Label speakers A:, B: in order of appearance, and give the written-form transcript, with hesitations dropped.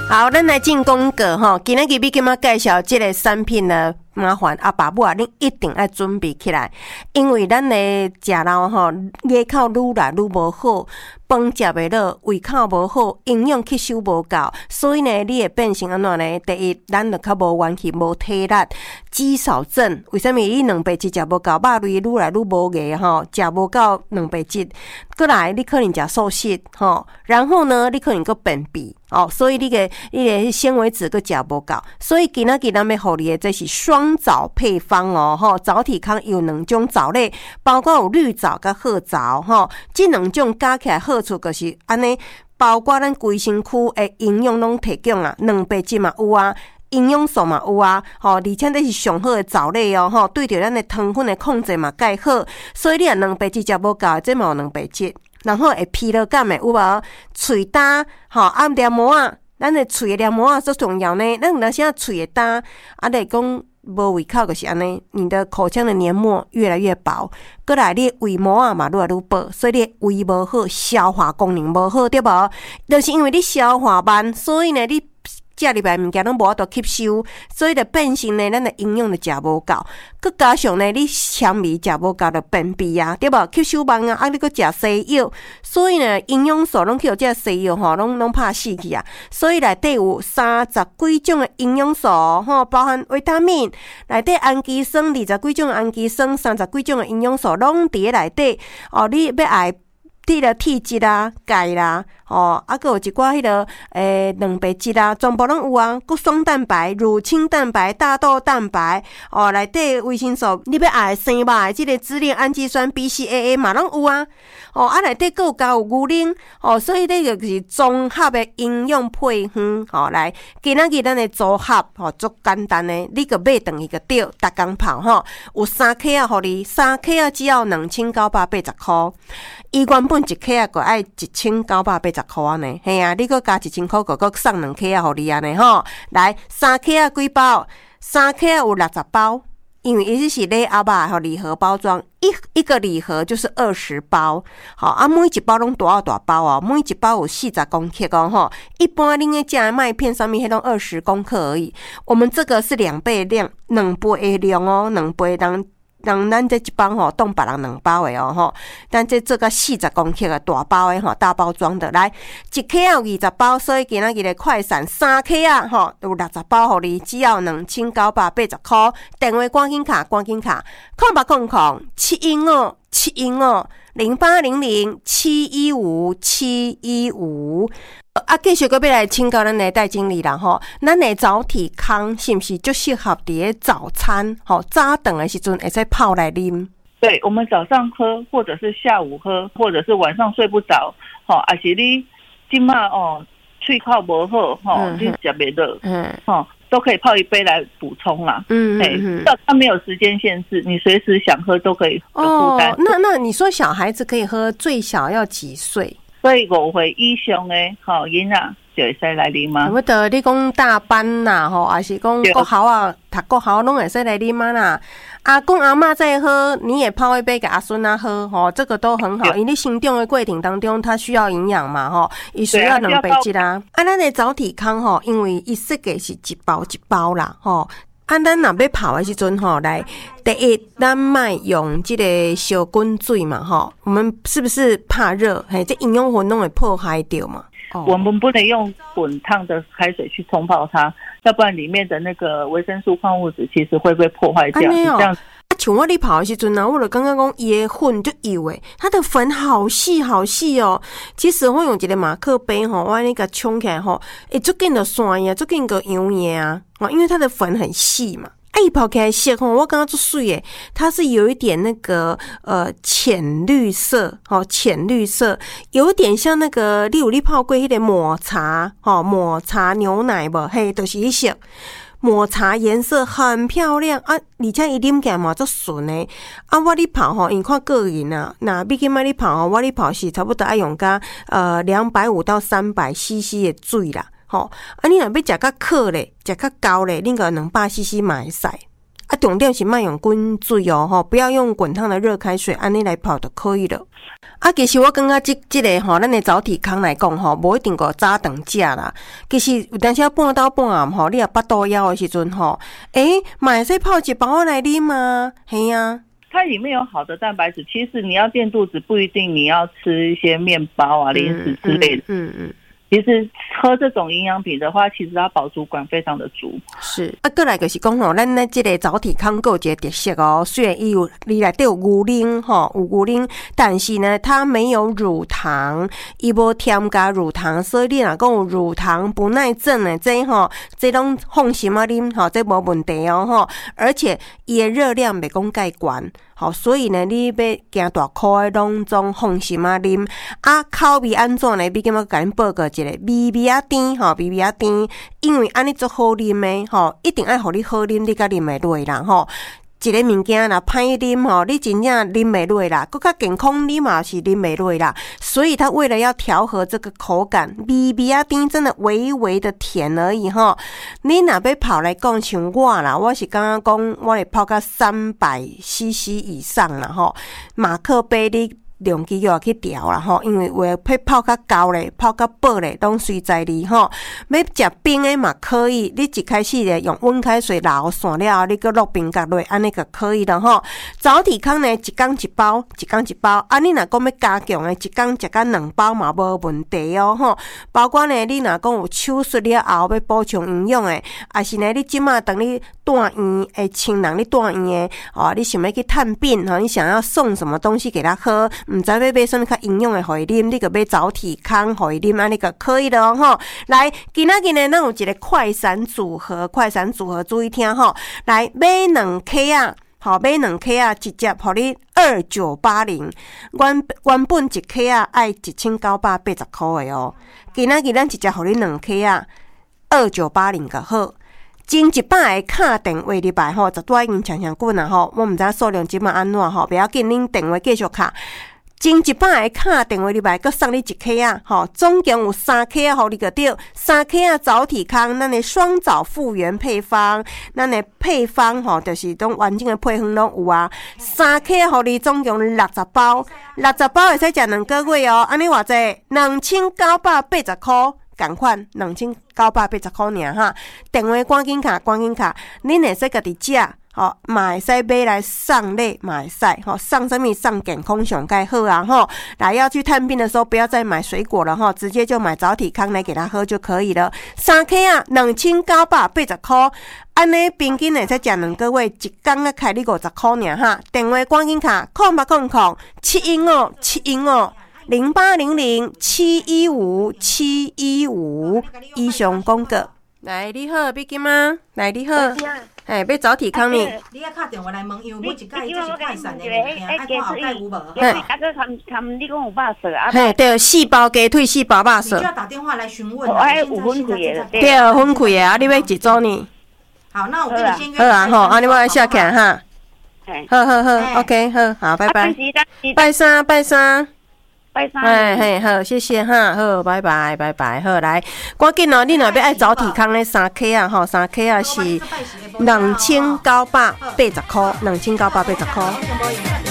A: 好，咱来进广告吼。今日要今仔介绍这个产品呢，麻烦阿爸母啊，恁一定要准备起来，因为咱的食老吼，牙口愈来愈无好，饭食袂落，胃口无好，营养吸收无够，所以呢，你会变成安怎呢？第一，咱就较无元气，无体力，肌少症。为什么你蛋白质食无够，肉类愈来愈无个吼，食无够蛋白质，过来你可能食素食吼，然后呢，你可能个便秘哦，所以你的纤维质个食无够，所以今仔日咱要互你的这是双枣配方哦吼，枣体康有两种枣类，包括有绿枣甲褐枣吼，这两种加起来好处就是安尼，包括咱规身躯的营养拢提供啊，蛋白质嘛有啊。营养素嘛有啊，吼，而且这是上好的藻类哦，吼，对着咱的糖分的控制嘛介好，所以你若蛋白质食无够，这嘛有蛋白质，然后会疲劳感的有无？喙干，吼，啊黏膜啊，咱的喙的黏膜啊最重要呢。咱有时啊喙会干，啊来讲无胃口就是安尼，你的口腔的黏膜越来越薄，过来你胃膜啊嘛愈来愈薄，所以你胃无好，消化功能无好，对无？就是因为你消化慢，所以呢你。食入来物件拢无法度吸收，所以就变成呢，咱的营养就食无够，佮加上呢，你纤维食无够就便秘啊，对无？吸收慢啊，啊你佮食西药，所以呢，营养素拢去互这西药吼，拢拍死去啊。所以内底有30几种的营养素吼，包含维他命，内底氨基酸20几种的氨基酸，30几种的营养素拢伫咧内底哦。你要爱。你的体质啦、钙啦，哦，啊，佮有一寡迄个蛋白质啦，全部拢有啊。佮双蛋白、乳清蛋白、大豆蛋白，哦，内底维生素，你要爱生肉的即个支链氨基酸 BCAA 嘛拢有啊。哦，啊，内底佮有加有牛奶，哦，所以这就是综合的营养配方，哦，来，今仔日咱的组合，哦，足简单的，你佮买顿伊个对，逐工泡吼，有3克啊，互你3克啊，只要2980块。伊原本1克啊，个爱1980块安尼，嘿啊，你佮加1000块，个送2克啊，互你安尼吼。来，3克啊几包？3克啊有60包，因为伊是礼盒啊，吼礼盒包装，一个礼盒就是20包，好啊，每一包拢大包哦，每一包有40公克哦，吼。一般恁个食麦片上面迄种20公克而已，我们这个是2倍量，2倍的量哦，2倍让咱这一包吼当别人2包的哦吼，但这个40公克的大包的吼，大包装的来1克有20包，所以今仔日的快闪3克啊吼有60包互你，只要2980块。电话赶紧卡，0800-715-715-0800-715-715。啊，继续搁要来请教咱的戴经理啦吼，咱的早体康是不是就适合伫咧早餐吼早顿的时阵会使泡来啉？
B: 对，我们早上喝，或者是下午喝，或者是晚上睡不着，吼，还是你今嘛哦喙口无好，吼，你食袂落，吼，都可以泡一杯来补充啦。它没有时间限制，你随时想喝都可以有负担。
A: 那你说小孩子可以喝，最小要几岁？
B: 所以5岁以上的吼囡仔就会使来啉吗？
A: 我得你讲大班啦，吼，还是讲国校啊，读国校拢会使来啉嘛啦。阿公阿嬷在喝，你也泡一杯给阿孙啊喝，吼，这个都很好。因为生长的过程当中，它需要营养嘛，吼，伊需要蛋白质啊。啊，咱的早体康吼，因为伊设计是一包一包啦，吼。啊，咱若要泡的时阵吼，来第一，咱莫用这个烧滚水嘛，吼，我们是不是怕热？嘿，这营养分拢会破坏掉嘛。
B: 我们不能用滚烫的开水去冲泡它，要不然里面的那个维生素、矿物质其实会被破坏掉。这样。像我
A: 你泡的时阵啊，我就刚刚讲伊的粉就油诶，它的粉好细好细哦。其实我用一个马克杯吼，我那个冲起来吼，足紧就散呀，足紧就油呀啊，因为它的粉很细嘛。一泡起来色吼，我刚刚做水诶，它是有一点那个浅绿色，浅绿色，有点像那个例如你泡过迄个抹茶，抹茶牛奶无，嘿，就是迄色。抹茶颜色很漂亮啊，而且伊啉起来嘛足顺诶。啊，我咧泡吼，因看个人啊，那比起买咧泡吼，我咧泡是差不多爱用甲250到300 CC 的水啦。吼，啊，你若要食较渴咧，食较高咧，恁个200 CC 嘛会使。 啊，重点是莫用滚水哦，吼，不要用滚烫的热开水，安尼来泡就可以了。啊，其实我感觉这个吼，咱的早体康来讲吼，无一定个早顿食啦。其实有当时半昼半暗吼，你若腹肚枵的时阵吼，嘛会使泡一包来啉啊，嘿啊。
B: 它里面有好的蛋白质，其实你要垫肚子，不一定你要吃一些面包啊、零食之类的。其实喝这种营养品的话，其实它饱足感非常的足。
A: 是啊，过来就是讲吼，咱咧这个早体康有一个特色哦，虽然伊有里内底有牛奶吼，有牛奶，但是呢，它没有乳糖，伊无添加乳糖，所以你若讲有乳糖不耐症的这吼，这拢放心啊啉吼，这无问题哦吼，而且伊的热量袂讲介悬。好，所以呢，你要行大箍的拢总放心啊啉啊，口味安怎呢？比今仔甲恁报告一个，微微啊甜吼，微微啊甜，因为安尼足好啉的吼，一定爱互你好啉，你才啉会落啦吼。一个物件若歹啉吼，你真正啉袂落啦，搁较健康你嘛是啉袂落啦。所以它为了要调和这个口感，微微啊甜，真的微微的甜而已吼。你若要泡来讲，像我啦，我是刚刚讲，我会泡到300cc 以上啦吼。马克杯你量机又要去调啦吼，因为话泡较高咧，泡较饱咧，拢随在你吼。要食冰的嘛可以，你一开始咧用温开水捞散了后，你搁落冰角落，安尼就可以了吼。早体康呢，一天一包，一天一包。啊，你若讲要加强的，一天食到2包嘛无问题哦吼。包括呢，你若讲有手术了后要补充营养的，还是呢，你即马等你住院诶，亲人你住院诶，哦，你想要去探病吼，你想要送什么东西给他喝？唔知要买什么较营养的互伊啉，你个买早体康互伊啉，安尼个可以了吼。来，今仔日呢，咱有一个快闪组合，注意听吼。来买2克啊，好，买2克啊，直接互你2980，原本1克啊爱1980块的哦。今仔日咱直接互你2克啊，2980个好。前100个卡电话入来吼，10多已经长滚啊吼，我毋知数量即马安怎吼，不要紧，恁电话继续卡。前100个卡电话入来，佮送你1克啊，吼，总共有3克啊，互你个对，3克啊早体康，咱的双枣复原配方，咱的配方吼，就是种完整的配方拢有啊。3克啊，互你总共60包，60包会使食2个月哦，安尼偌济，2980块。同款2980块尔哈，电话赶紧卡，恁会使家己食，吼，嘛会使买来送礼，嘛会使，吼，送什么送健康上盖好啊，吼，来要去探病的时候，不要再买水果了哈，直接就买早体康来给他喝就可以了。3克啊，2980块，安尼平均会使食2个月，一天啊开你50块尔哈。电话赶紧卡，0800-715-715以上广告。来，你好，比金吗？来，你好，要早体康呢？
C: 你要打电话来问，因为每一届这是快闪的物件，爱看后盖有无？
B: 你讲有肉色啊？
A: 嘿，对，4包鸡腿，4包肉色。
C: 你就要打电话来询问。
B: 我还有分开的。
A: 对，分开的啊，你要几组呢？
C: 好，那我跟你先约。
A: 好啊，吼，啊，你我来写起来哈。好 ，OK， 好，拜拜。拜三。嘿，好，谢谢哈，好，拜拜，好，来，赶紧哦，你若要爱早体康的3克啊，吼，3克啊是2980块，2980块。